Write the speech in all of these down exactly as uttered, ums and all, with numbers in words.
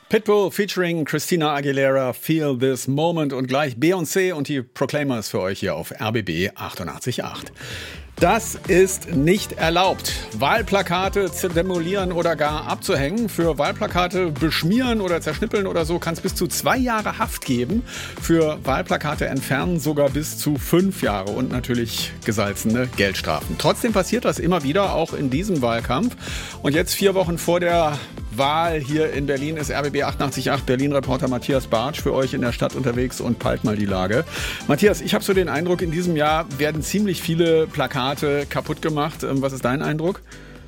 Pitbull featuring Christina Aguilera, Feel This Moment und gleich Beyoncé und die Proclaimers für euch hier auf R B B achtundachtzig Komma acht. Das ist nicht erlaubt. Wahlplakate zu demolieren oder gar abzuhängen. Für Wahlplakate beschmieren oder zerschnippeln oder so kann es bis zu zwei Jahre Haft geben. Für Wahlplakate entfernen sogar bis zu fünf Jahre und natürlich gesalzene Geldstrafen. Trotzdem passiert das immer wieder, auch in diesem Wahlkampf. Und jetzt vier Wochen vor der Wahl hier in Berlin ist R B B achtundachtzig Komma acht Berlin-Reporter Matthias Bartsch für euch in der Stadt unterwegs und peilt mal die Lage. Matthias, ich habe so den Eindruck, in diesem Jahr werden ziemlich viele Plakate kaputt gemacht. Was ist dein Eindruck?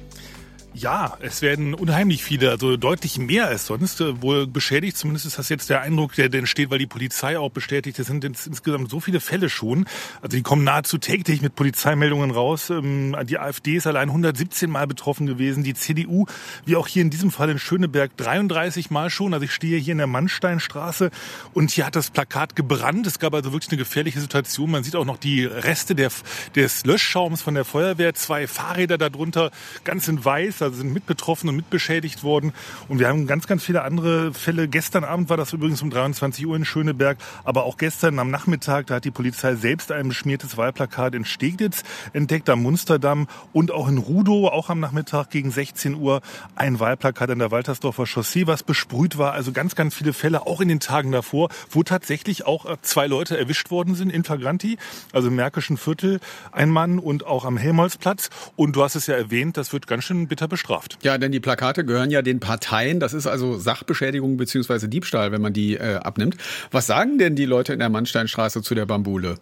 Ja, es werden unheimlich viele, also deutlich mehr als sonst, wohl beschädigt. Zumindest ist das jetzt der Eindruck, der entsteht, weil die Polizei auch bestätigt. Es sind ins, insgesamt so viele Fälle schon. Also die kommen nahezu täglich mit Polizeimeldungen raus. Die AfD ist allein hundertsiebzehn Mal betroffen gewesen. Die C D U, wie auch hier in diesem Fall in Schöneberg, dreiunddreißig Mal schon. Also ich stehe hier in der Mannsteinstraße und hier hat das Plakat gebrannt. Es gab also wirklich eine gefährliche Situation. Man sieht auch noch die Reste der, des Löschschaums von der Feuerwehr. Zwei Fahrräder darunter, ganz in weiß. Also sind mit betroffen und mit beschädigt worden. Und wir haben ganz, ganz viele andere Fälle. Gestern Abend war das übrigens um dreiundzwanzig Uhr in Schöneberg. Aber auch gestern am Nachmittag, da hat die Polizei selbst ein beschmiertes Wahlplakat in Steglitz entdeckt, am Munsterdamm. Und auch in Rudow, auch am Nachmittag gegen sechzehn Uhr, ein Wahlplakat an der Waltersdorfer Chaussee, was besprüht war. Also ganz, ganz viele Fälle, auch in den Tagen davor, wo tatsächlich auch zwei Leute erwischt worden sind in Flagranti. Also im Märkischen Viertel ein Mann und auch am Helmholtzplatz. Und du hast es ja erwähnt, das wird ganz schön bitter bestraft. Ja, denn die Plakate gehören ja den Parteien. Das ist also Sachbeschädigung bzw. Diebstahl, wenn man die äh, abnimmt. Was sagen denn die Leute in der Mannsteinstraße zu der Bambule?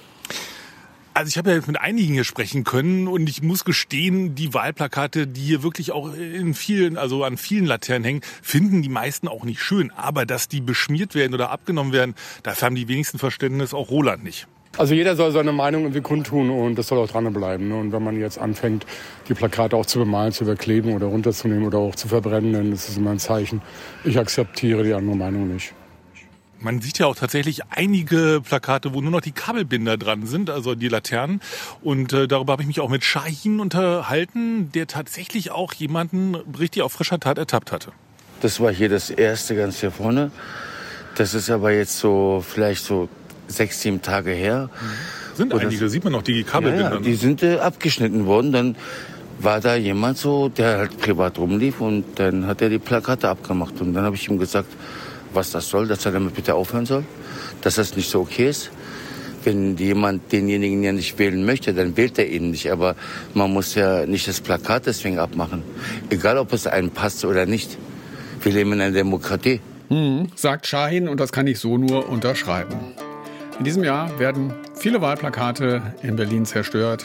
Also ich habe ja jetzt mit einigen hier sprechen können und ich muss gestehen, die Wahlplakate, die hier wirklich auch in vielen, also an vielen Laternen hängen, finden die meisten auch nicht schön. Aber dass die beschmiert werden oder abgenommen werden, dafür haben die wenigsten Verständnis, auch Roland nicht. Also jeder soll seine Meinung irgendwie kundtun und das soll auch dranbleiben. Und wenn man jetzt anfängt, die Plakate auch zu bemalen, zu überkleben oder runterzunehmen oder auch zu verbrennen, dann ist es immer ein Zeichen. Ich akzeptiere die andere Meinung nicht. Man sieht ja auch tatsächlich einige Plakate, wo nur noch die Kabelbinder dran sind, also die Laternen. Und äh, darüber habe ich mich auch mit Shahin unterhalten, der tatsächlich auch jemanden richtig auf frischer Tat ertappt hatte. Das war hier das erste ganz hier vorne. Das ist aber jetzt so vielleicht so sechs, sieben Tage her. Sind Oder einige, sieht man noch, die Kabelbinder. Ja, ja, die sind äh, abgeschnitten worden. Dann war da jemand so, der halt privat rumlief und dann hat er die Plakate abgemacht. Und dann habe ich ihm gesagt, was das soll, dass er damit bitte aufhören soll, dass das nicht so okay ist. Wenn jemand denjenigen ja nicht wählen möchte, dann wählt er ihn nicht. Aber man muss ja nicht das Plakat deswegen abmachen. Egal, ob es einem passt oder nicht. Wir leben in einer Demokratie. Mhm, sagt Shahin und das kann ich so nur unterschreiben. In diesem Jahr werden viele Wahlplakate in Berlin zerstört.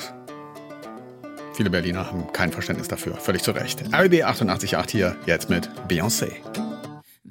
Viele Berliner haben kein Verständnis dafür. Völlig zu Recht. R B B achtundachtzig Komma acht hier, jetzt mit Beyoncé.